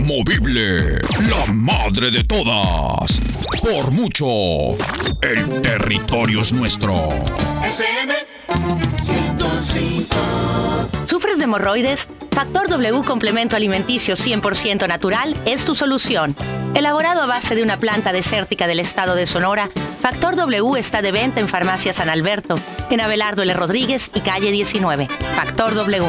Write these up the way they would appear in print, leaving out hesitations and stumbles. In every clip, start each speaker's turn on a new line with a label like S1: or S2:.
S1: inamovible, la madre de todas. Por mucho, el territorio es nuestro.
S2: FM 105.
S3: ¿Sufres de hemorroides? Factor W complemento alimenticio 100% natural es tu solución. Elaborado a base de una planta desértica del estado de Sonora, Factor W está de venta en Farmacia San Alberto, en Abelardo L. Rodríguez y calle 19. Factor W.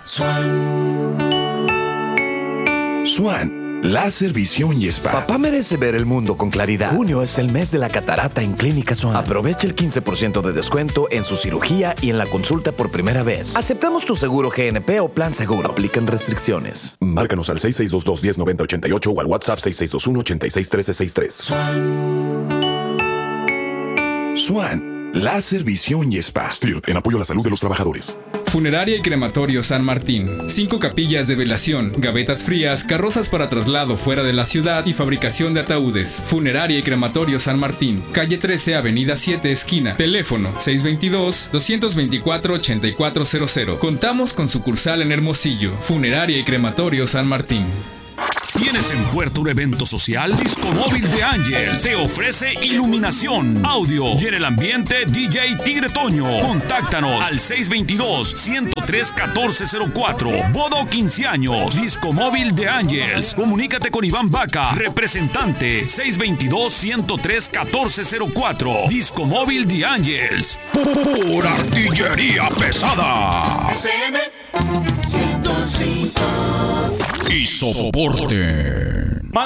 S4: Swan, láser, visión y spa.
S5: Papá merece ver el mundo con claridad. Junio es el mes de la catarata en Clínica Swan. Aprovecha el 15% de descuento en su cirugía y en la consulta por primera vez. Aceptamos tu seguro GNP o plan seguro. Aplican restricciones.
S4: Márcanos al 6622-109088 o al WhatsApp 6621-861363. Swan, láser, visión y spa. Still, en apoyo a la salud de los trabajadores.
S6: Funeraria y Crematorio San Martín. 5 capillas de velación, gavetas frías, carrozas para traslado fuera de la ciudad y fabricación de ataúdes. Funeraria y Crematorio San Martín. Calle 13, Avenida 7, esquina. Teléfono 622-224-8400. Contamos con sucursal en Hermosillo. Funeraria y Crematorio San Martín.
S1: ¿Tienes en puerta un evento social? Disco Móvil de Ángel te ofrece iluminación, audio y en el ambiente DJ Tigre Toño. Contáctanos al 622-103-1404. Boda o 15 años. Disco Móvil de Ángels. Comunícate con Iván Vaca, representante 622-103-1404. Disco Móvil de Ángels. Pura artillería pesada.
S2: FM 105.
S1: Y soporte.